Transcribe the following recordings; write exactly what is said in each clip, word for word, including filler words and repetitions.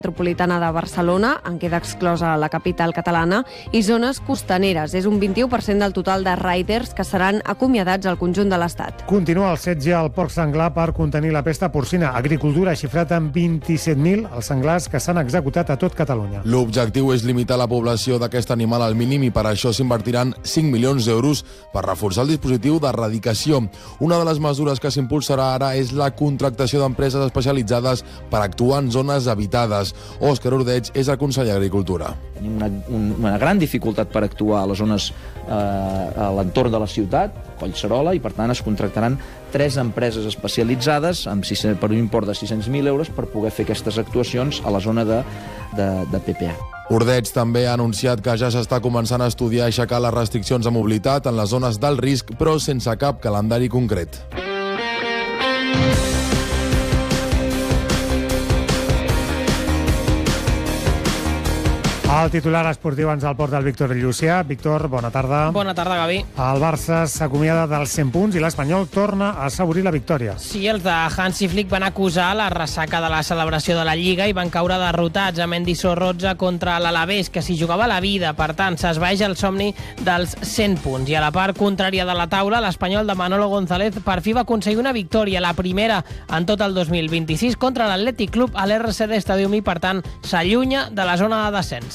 metropolitana de Barcelona, en queda exclosa la capital catalana, i zones costaneres. És un vint-i-u per cent del total de riders que seran acomiadats al conjunt de l'Estat. Continua el setge al porc senglar per contenir la pesta porcina. Agricultura ha xifrat en vint-i-set mil els senglars que s'han executat a tot Catalunya. L'objectiu és limitar la població d'aquest animal al mínim i per això s'invertiran cinc milions d'euros per reforçar el dispositiu d'erradicació. Una de les mesures que s'impulsarà ara és la contractació d'empreses especialitzades per actuar en zones habitades. Òscar Ordeig és el conseller d'Agricultura. Tenim una, una gran dificultat per actuar a les zones eh, a l'entorn de la ciutat, Collserola, i per tant es contractaran tres empreses especialitzades amb sis, per un import de sis-cents mil euros per poder fer aquestes actuacions a la zona de, de, de P P A. Ordeig també ha anunciat que ja s'està començant a estudiar i aixecar les restriccions de mobilitat en les zones d'alt risc, però sense cap calendari concret. El titular esportiu ens el porta el Víctor Llucià. Víctor, bona tarda. Bona tarda, Gavi. El Barça s'acomiada dels cent punts i l'Espanyol torna a assaborir la victòria. Sí, els de Hansi Flick van acusar la ressaca de la celebració de la Lliga i van caure derrotats a Mendy Sorroza contra l'Alavés, que s'hi jugava la vida. Per tant, s'esvaeix el somni dels cent punts. I a la part contrària de la taula, l'Espanyol de Manolo González per fi va aconseguir una victòria, la primera en tot el dos mil vint-i-sis contra l'Atlètic Club a l'R C D Stadium i, per tant, s'allunya de la zona de descens.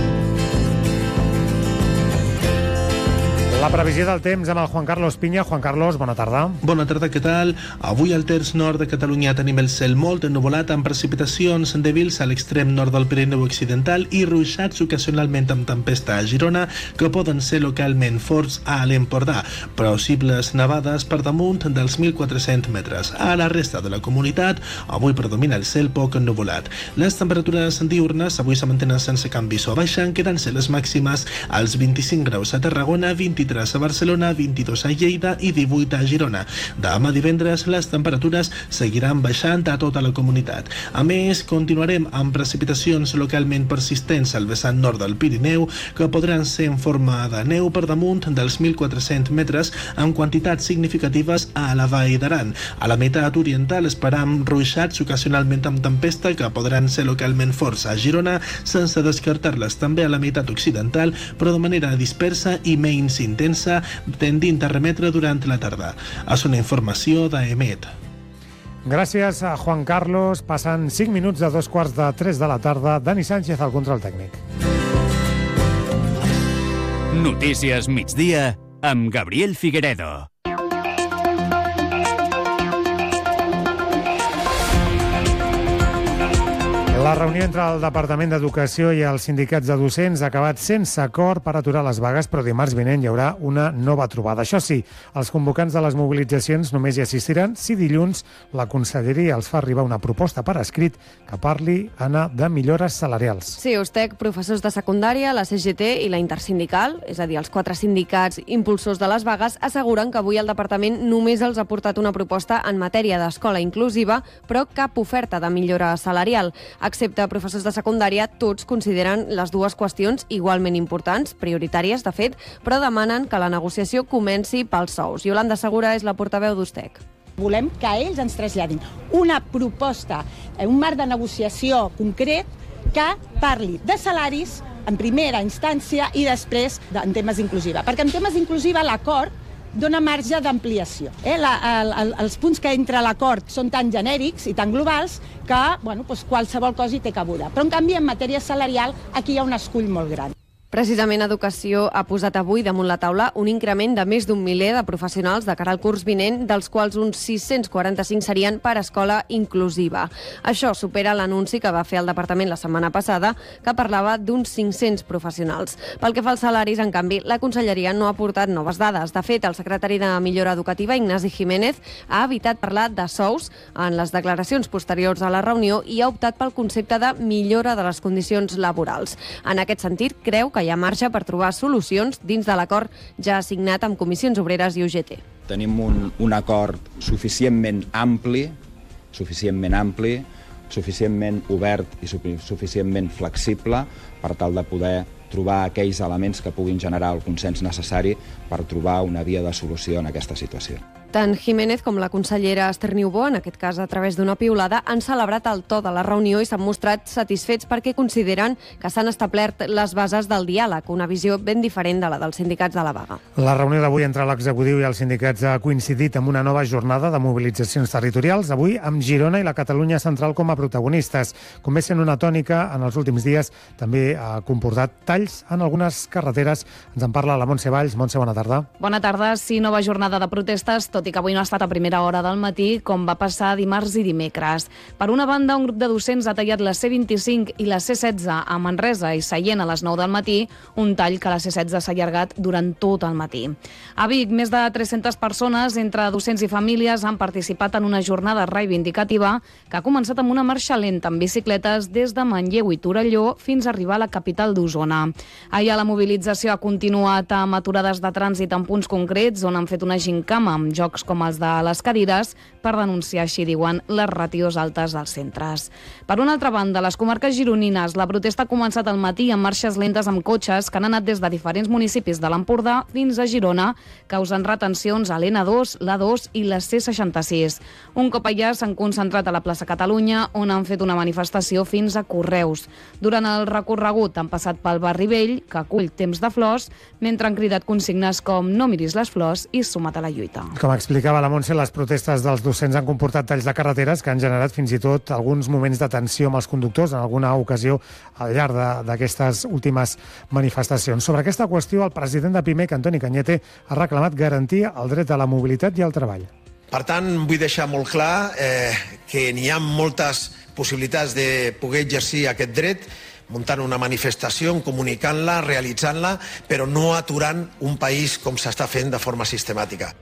La previsió del temps amb el Juan Carlos Piña. Juan Carlos, bona tarda. Bona tarda, què tal? Avui al terç nord de Catalunya tenim el cel molt ennuvolat amb precipitacions dèbils a l'extrem nord del Pirineu Occidental i ruixats ocasionalment amb tempesta a Girona que poden ser localment forts a l'Empordà. Possibles nevades per damunt dels mil quatre-cents metres. A la resta de la comunitat, avui predomina el cel poc ennuvolat. Les temperatures diurnes avui se mantenen sense canvis o baixant, quedant-se les màximes als vint-i-cinc graus a Tarragona, vint-i-tres a Barcelona, vint-i-dos a Lleida i divuit a Girona. Demà divendres les temperatures seguiran baixant a tota la comunitat. A més, continuarem amb precipitacions localment persistents al vessant nord del Pirineu que podran ser en forma de neu per damunt dels mil quatre-cents metres amb quantitats significatives a la Vall d'Aran. A la meitat oriental esperam ruixats ocasionalment amb tempesta que podran ser localment forts a Girona sense descartar-les també a la meitat occidental però de manera dispersa i menys intensa tendint a remetre durant la tarda. És una informació d'Emet. Gràcies a Juan Carlos. Passen cinc minuts de dos quarts de tres de la tarda. Dani Sánchez al control tècnic. Notícies migdia amb Gabriel Figueredo. La reunió entre el Departament d'Educació i els sindicats de docents ha acabat sense acord per aturar les vagues, però dimarts vinent hi haurà una nova trobada. Això sí, els convocants de les mobilitzacions només hi assistiran si dilluns la Conselleria els fa arribar una proposta per escrit que parli, Anna, de millores salarials. Sí, Ustec, professors de secundària, la C G T i la Intersindical, és a dir, els quatre sindicats impulsors de les vagues, asseguren que avui el Departament només els ha portat una proposta en matèria d'escola inclusiva, però cap oferta de millora salarial. Excepte professors de secundària, tots consideren les dues qüestions igualment importants, prioritàries, de fet, però demanen que la negociació comenci pels sous. Iolanda Segura és la portaveu d'Ustec. Volem que ells ens traslladin una proposta, un marc de negociació concret que parli de salaris en primera instància i després en temes d'inclusiva. Perquè en temes d'inclusiva l'acord dona marge d'ampliació. Eh? La, el, el, els punts que entra a l'acord són tan genèrics i tan globals que bueno, doncs qualsevol cosa hi té cabuda. Però, en canvi, en matèria salarial, aquí hi ha un escull molt gran. Precisament Educació ha posat avui damunt la taula un increment de més d'un miler de professionals de cara al curs vinent, dels quals uns sis-cents quaranta-cinc serien per escola inclusiva. Això supera l'anunci que va fer el Departament la setmana passada, que parlava d'uns cinc-cents professionals. Pel que fa als salaris, en canvi, la Conselleria no ha aportat noves dades. De fet, el secretari de Millora Educativa, Ignasi Jiménez, ha evitat parlar de sous en les declaracions posteriors a la reunió i ha optat pel concepte de millora de les condicions laborals. En aquest sentit, creu que hi ha marge per trobar solucions dins de l'acord ja assignat amb Comissions Obreres i U G T. Tenim un, un acord suficientment ampli, suficientment ampli, suficientment obert i suficientment flexible per tal de poder trobar aquells elements que puguin generar el consens necessari per trobar una via de solució en aquesta situació. Tant Jiménez com la consellera Esther Niubó, en aquest cas a través d'una piulada, han celebrat el to de la reunió i s'han mostrat satisfets perquè consideren que s'han establert les bases del diàleg, una visió ben diferent de la dels sindicats de la vaga. La reunió d'avui entre l'executiu i els sindicats ha coincidit amb una nova jornada de mobilitzacions territorials, avui amb Girona i la Catalunya central com a protagonistes. Com ve sent una tònica, en els últims dies també ha comportat talls en algunes carreteres. Ens en parla la Montse Valls. Montse, bona tarda. Bona tarda. Sí, nova jornada de protestes, tot i que avui no ha estat a primera hora del matí, com va passar dimarts i dimecres. Per una banda, un grup de docents ha tallat la C vint-i-cinc i la C setze a Manresa i Sallent a les nou del matí, un tall que la C setze s'ha allargat durant tot el matí. A Vic, més de tres-centes persones, entre docents i famílies, han participat en una jornada reivindicativa que ha començat amb una marxa lenta amb bicicletes des de Manlleu i Torelló fins a arribar a la capital d'Osona. Allà la mobilització ha continuat amb aturades de trànsit en punts concrets on han fet una gincama amb jocs com els de les cadires per denunciar, així diuen, les ràtios altes dels centres. Per una altra banda, a les comarques gironines, la protesta ha començat al matí amb marxes lentes amb cotxes que han anat des de diferents municipis de l'Empordà fins a Girona, causant retencions a l'N dos, l'A dos i la C seixanta-sis. Un cop allà s'han concentrat a la plaça Catalunya, on han fet una manifestació fins a Correus. Durant el recorregut han passat pel barri vell, que acull Temps de Flors, mentre han cridat consignes com no miris les flors i suma't a la lluita. Com explicava la Montse, les protestes dels docents han comportat talls de carreteres que han generat fins i tot alguns moments de tensió amb els conductors, en alguna ocasió al llarg d'aquestes últimes manifestacions. Sobre aquesta qüestió, el president de PIMEC, Antoni Cañete, ha reclamat garantir el dret a la mobilitat i al treball. Per tant, vull deixar molt clar eh, que n'hi ha moltes possibilitats de poder exercir aquest dret, muntant una manifestació, comunicant-la, realitzant-la, però no aturant un país com s'està fent de forma sistemàtica.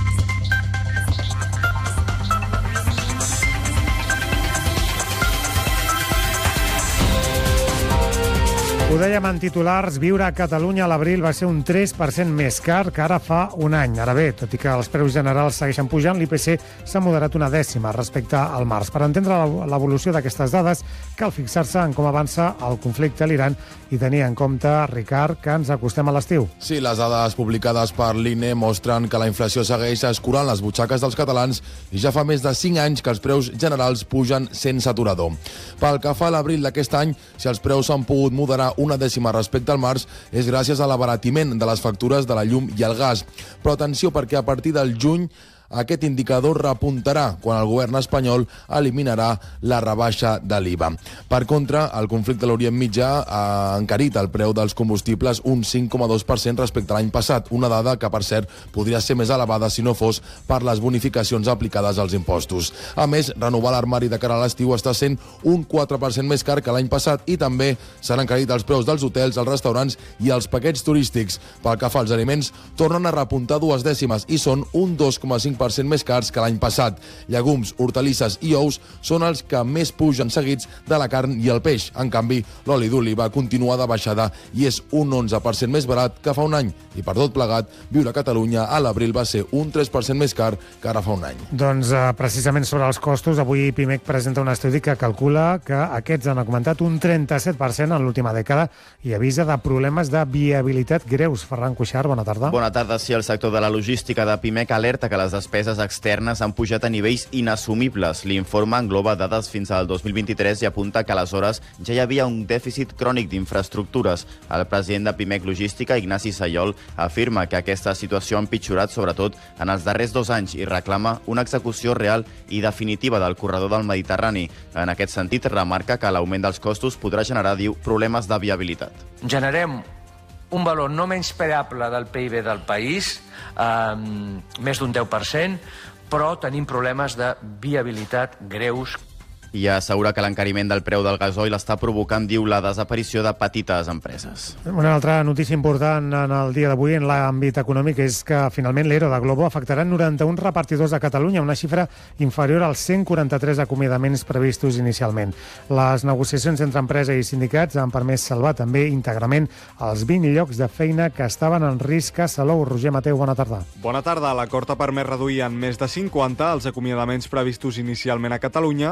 Ho dèiem en titulars, viure a Catalunya a l'abril va ser un tres per cent més car que ara fa un any. Ara bé, tot i que els preus generals segueixen pujant, l'I P C s'ha moderat una dècima respecte al març. Per entendre l'evolució d'aquestes dades, cal fixar-se en com avança el conflicte a l'Iran i tenir en compte, Ricard, que ens acostem a l'estiu. Sí, les dades publicades per l'I N E mostren que la inflació segueix escurant les butxaques dels catalans i ja fa més de cinc anys que els preus generals pugen sense aturador. Pel que fa a l'abril d'aquest any, si els preus s'han pogut moderar una dècima respecte al març, és gràcies a l'abaratiment de les factures de la llum i el gas. Però atenció, perquè a partir del juny aquest indicador repuntarà quan el govern espanyol eliminarà la rebaixa de l'I V A. Per contra, el conflicte a l'Orient Mitjà ha encarit el preu dels combustibles un cinc coma dos per cent respecte a l'any passat, una dada que, per cert, podria ser més elevada si no fos per les bonificacions aplicades als impostos. A més, renovar l'armari de cara a l'estiu està sent un quatre per cent més car que l'any passat i també s'han encarit els preus dels hotels, els restaurants i els paquets turístics. Pel que fa als aliments, tornen a repuntar dues dècimes i són un dos coma cinc per cent més cars que l'any passat. Llegums, hortalisses i ous són els que més pugen, seguits de la carn i el peix. En canvi, l'oli d'oliva continua de baixada i és un onze per cent més barat que fa un any. I per tot plegat, viure a Catalunya a l'abril va ser un tres per cent més car que ara fa un any. Doncs eh, precisament sobre els costos, avui PIMEC presenta un estudi que calcula que aquests han augmentat un trenta-set per cent en l'última dècada i avisa de problemes de viabilitat greus. Ferran Cuixart, bona tarda. Bona tarda. Sí, el sector de la logística de PIMEC alerta que les despeses externes han pujat a nivells inassumibles. L'informe engloba dades fins al dos mil vint-i-tres i apunta que aleshores ja hi havia un dèficit crònic d'infraestructures. El president de PIMEC Logística, Ignasi Sayol, afirma que aquesta situació ha empitjorat sobretot en els darrers dos anys i reclama una execució real i definitiva del corredor del Mediterrani. En aquest sentit, remarca que l'augment dels costos podrà generar, diu, problemes de viabilitat. Generem un valor no menyspreable del P I B del país, eh, més d'un deu per cent, però tenim problemes de viabilitat greus. I assegura que l'encariment del preu del gasoil està provocant, diu, la desaparició de petites empreses. Una altra notícia important en el dia d'avui en l'àmbit econòmic és que finalment l'E R O de Globo afectarà noranta-un repartidors a Catalunya, una xifra inferior als cent quaranta-tres acomiadaments previstos inicialment. Les negociacions entre empresa i sindicats han permès salvar també íntegrament els vint llocs de feina que estaven en risc a Salou. Roger Mateu, bona tarda. Bona tarda. L'acord ha permès reduir en més de cinquanta els acomiadaments previstos inicialment a Catalunya, després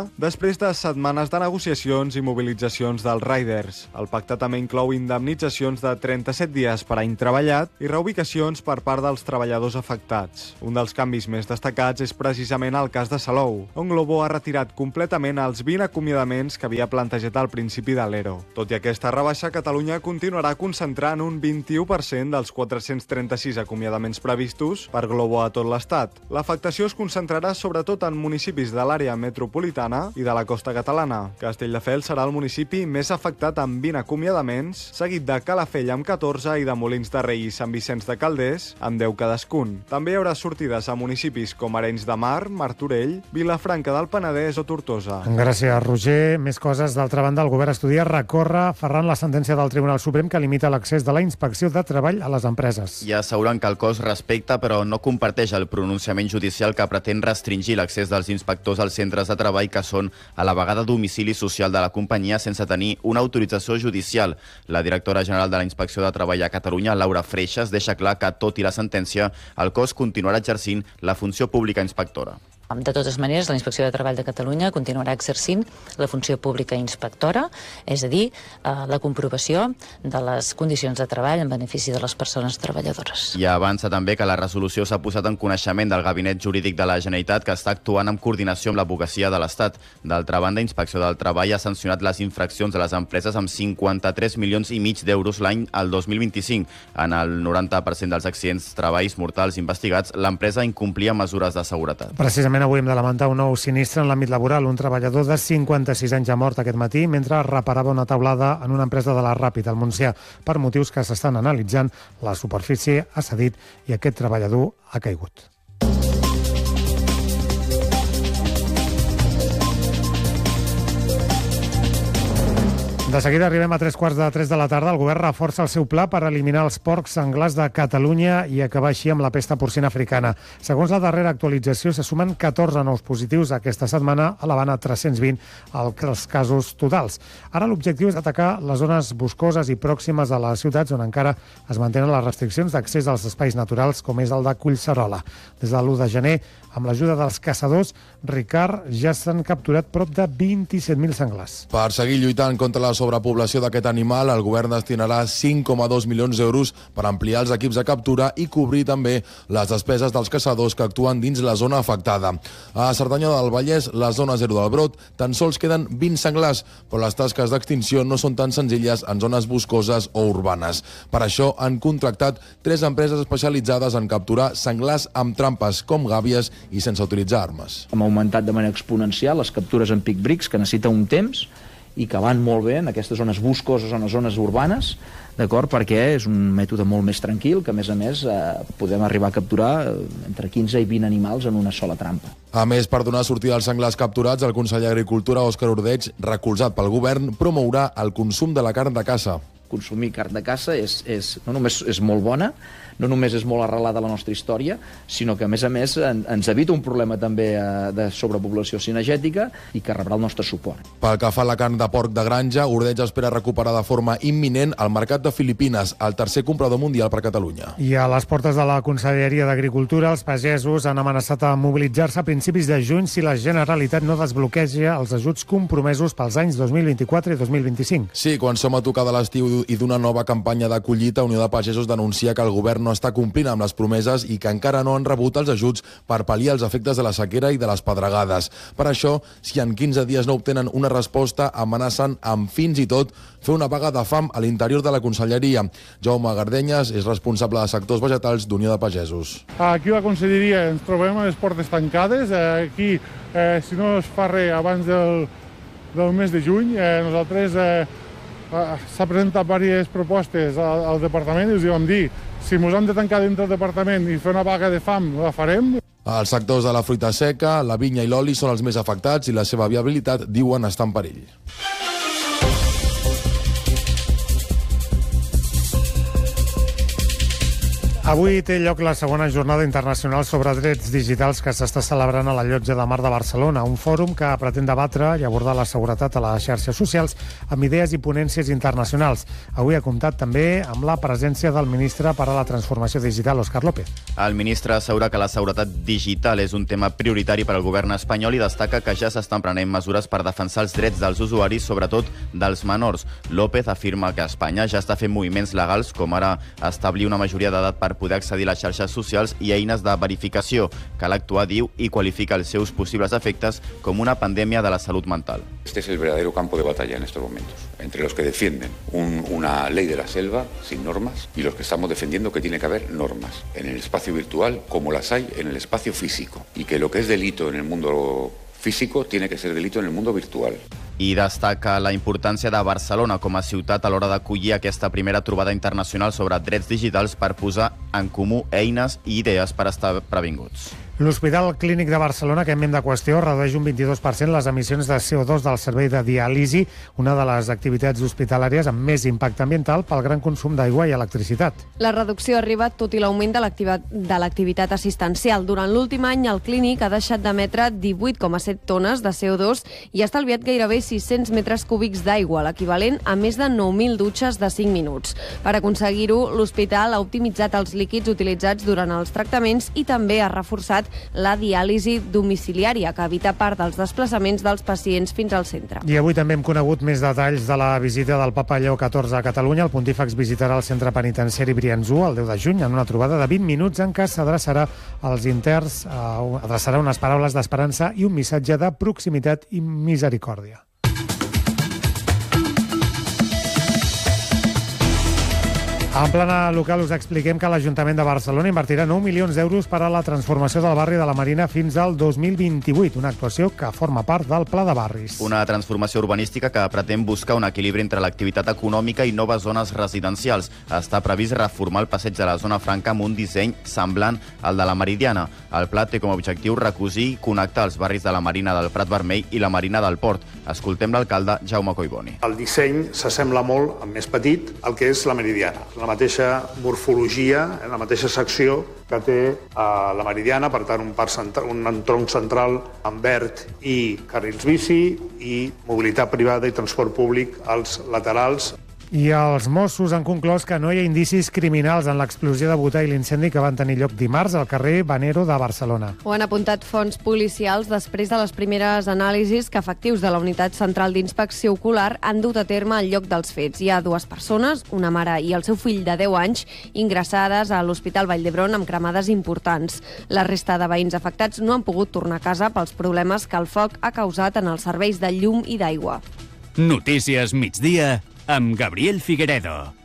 després de setmanes de negociacions i mobilitzacions dels riders. El pacte també inclou indemnitzacions de trenta-set dies per any treballat i reubicacions per part dels treballadors afectats. Un dels canvis més destacats és precisament el cas de Salou, on Glovo ha retirat completament els vint acomiadaments que havia plantejat al principi de l'E R O. Tot i aquesta rebaixa, Catalunya continuarà concentrant un vint-i-u per cent dels quatre-cents trenta-sis acomiadaments previstos per Glovo a tot l'Estat. L'afectació es concentrarà sobretot en municipis de l'àrea metropolitana i de la costa catalana. Castelldefels serà el municipi més afectat amb vint acomiadaments, seguit de Calafell amb catorze i de Molins de Rei i Sant Vicenç de Calders amb deu cadascun. També hi haurà sortides a municipis com Arenys de Mar, Martorell, Vilafranca del Penedès o Tortosa. Gràcies, Roger. Més coses. D'altra banda, el govern estudia recórrer Ferran la sentència del Tribunal Suprem que limita l'accés de la Inspecció de Treball a les empreses. I asseguren que el cos respecta però no comparteix el pronunciament judicial que pretén restringir l'accés dels inspectors als centres de treball que són a la vegada domicili social de la companyia sense tenir una autorització judicial. La directora general de la Inspecció de Treball a Catalunya, Laura Freixas, deixa clar que, tot i la sentència, el cos continuarà exercint la funció pública inspectora. De totes maneres, la Inspecció de Treball de Catalunya continuarà exercint la funció pública inspectora, és a dir, la comprovació de les condicions de treball en benefici de les persones treballadores. I avança també que la resolució s'ha posat en coneixement del Gabinet Jurídic de la Generalitat, que està actuant en coordinació amb l'advocacia de l'Estat. D'altra banda, Inspecció del Treball ha sancionat les infraccions de les empreses amb cinquanta-tres milions i mig d'euros l'any al dos mil vint-i-cinc. En el noranta per cent dels accidents treballs mortals investigats, l'empresa incomplia mesures de seguretat. Precisament avui hem de lamentar un nou sinistre en l'àmbit laboral. Un treballador de cinquanta-sis anys ha mort aquest matí mentre reparava una taulada en una empresa de la Ràpid, al Montsià. Per motius que s'estan analitzant, la superfície ha cedit i aquest treballador ha caigut. De seguida arribem a tres quarts de tres de la tarda. El govern reforça el seu pla per eliminar els porcs senglars de Catalunya i acabar així amb la pesta porcina africana. Segons la darrera actualització, se sumen catorze nous positius aquesta setmana, elevant a tres-cents vint els casos totals. Ara l'objectiu és atacar les zones boscoses i pròximes a les ciutats on encara es mantenen les restriccions d'accés als espais naturals, com és el de Collserola. Des de l'u de gener, amb l'ajuda dels caçadors, Ricard, ja s'han capturat prop de vint-i-set mil senglars. Per seguir lluitant contra la sobrepoblació d'aquest animal, el govern destinarà cinc coma dos milions d'euros per ampliar els equips de captura i cobrir també les despeses dels caçadors que actuen dins la zona afectada. A Cerdanya del Vallès, la zona zero del Brot, tan sols queden vint senglars, però les tasques d'extinció no són tan senzilles en zones boscoses o urbanes. Per això han contractat tres empreses especialitzades en capturar senglars amb trampes, com gàbies i sense utilitzar armes. Hem augmentat de manera exponencial les captures en pic brics, que necessita un temps i que van molt bé en aquestes zones boscoses o en les zones urbanes, d'acord? Perquè és un mètode molt més tranquil, que a més a més eh, podem arribar a capturar entre quinze i vint animals en una sola trampa. A més, per donar sortida als senglars capturats, el conseller d'Agricultura, Òscar Ordeig, recolzat pel govern, promourà el consum de la carn de caça. Consumir carn de caça és, és, no només és molt bona, no només és molt arrelada a la nostra història, sinó que, a més a més, en, ens evita un problema també eh, de sobrepoblació cinegètica i que rebrà el nostre suport. Pel que fa a la carn de porc de granja, Ordeig espera recuperar de forma imminent el mercat de Filipines, el tercer comprador mundial per Catalunya. I a les portes de la Conselleria d'Agricultura, els pagesos han amenaçat a mobilitzar-se a principis de juny si la Generalitat no desbloqueja els ajuts compromesos pels anys dos mil vint-i-quatre i dos mil vint-i-cinc. Sí, quan som a tocar de l'estiu i d'una nova campanya de collita, Unió de Pagesos denuncia que el govern no està complint amb les promeses i que encara no han rebut els ajuts per pal·liar els efectes de la sequera i de les pedregades. Per això, si en quinze dies no obtenen una resposta, amenacen amb fins i tot fer una vaga de fam a l'interior de la Conselleria. Jaume Gardenyes és responsable de sectors vegetals d'Unió de Pagesos. Aquí a la Conselleria ens trobem a les portes tancades. Aquí, eh, si no es fa res abans del, del mes de juny, eh, nosaltres... Eh, s'ha presentat diverses propostes al, al departament i us hi vam dir, si ens hem de tancar dintre del departament i fer una vaga de fam, la farem. Els sectors de la fruita seca, la vinya i l'oli són els més afectats i la seva viabilitat, diuen, està en perill. Avui té lloc la segona jornada internacional sobre drets digitals que s'està celebrant a la Llotja de Mar de Barcelona, un fòrum que pretén debatre i abordar la seguretat a les xarxes socials amb idees i ponències internacionals. Avui ha comptat també amb la presència del ministre per a la transformació digital, Òscar López. El ministre assegura que la seguretat digital és un tema prioritari per al govern espanyol i destaca que ja s'estan prenent mesures per defensar els drets dels usuaris, sobretot dels menors. López afirma que Espanya ja està fent moviments legals, com ara establir una majoria d'edat per poder accedir a les xarxes socials i eines de verificació. Cal actuar, diu, i qualifica els seus possibles efectes com una pandèmia de la salut mental. Este es el verdadero campo de batalla en estos momentos, entre los que defienden un, una ley de la selva sin normas y los que estamos defendiendo que tiene que haber normas en el espacio virtual como las hay en el espacio físico y que lo que es delito en el mundo físico tiene que ser delito en el mundo virtual. I destaca la importància de Barcelona com a ciutat a l'hora d'acollir aquesta primera trobada internacional sobre drets digitals per posar en comú eines i idees per estar previnguts. L'Hospital Clínic de Barcelona, canviem de qüestió, redueix un vint-i-dos per cent les emissions de C O dos del servei de diàlisi, una de les activitats hospitalàries amb més impacte ambiental pel gran consum d'aigua i electricitat. La reducció ha arribat tot i l'augment de l'activitat assistencial. Durant l'últim any, el clínic ha deixat d'emetre divuit coma set tones de C O dos i ha estalviat gairebé sis-cents metres cúbics d'aigua, l'equivalent a més de nou mil dutxes de cinc minuts. Per aconseguir-ho, l'hospital ha optimitzat els líquids utilitzats durant els tractaments i també ha reforçat la diàlisi domiciliària, que evita part dels desplaçaments dels pacients fins al centre. I avui també hem conegut més detalls de la visita del papa Lleó catorze a Catalunya. El pontífex visitarà el centre penitenciari Briançó el deu de juny en una trobada de vint minuts en què s'adreçarà als interns, eh, adreçarà unes paraules d'esperança i un missatge de proximitat i misericòrdia. En plana local us expliquem que l'Ajuntament de Barcelona invertirà nou milions d'euros per a la transformació del barri de la Marina fins al dos mil vint-i-vuit, una actuació que forma part del Pla de Barris. Una transformació urbanística que pretén buscar un equilibri entre l'activitat econòmica i noves zones residencials. Està previst reformar el passeig de la Zona Franca amb un disseny semblant al de la Meridiana. El pla té com a objectiu recosir i connectar els barris de la Marina del Prat Vermell i la Marina del Port. Escoltem l'alcalde Jaume Collboni. El disseny s'assembla molt, amb més petit, al que és la Meridiana. La mateixa morfologia, la mateixa secció que té a la Meridiana, per tant un, parc central, un tronc central amb verd i carrils bici i mobilitat privada i transport públic als laterals. I els Mossos han conclòs que no hi ha indicis criminals en l'explosió de botà i l'incendi que van tenir lloc dimarts al carrer Vanero de Barcelona. Ho han apuntat fonts policials després de les primeres anàlisis que efectius de la Unitat Central d'Inspecció Ocular han dut a terme al lloc dels fets. Hi ha dues persones, una mare i el seu fill de deu anys, ingressades a l'Hospital Vall d'Hebron amb cremades importants. La resta de veïns afectats no han pogut tornar a casa pels problemes que el foc ha causat en els serveis de llum i d'aigua. Notícies migdia amb Gabriel Figueredo.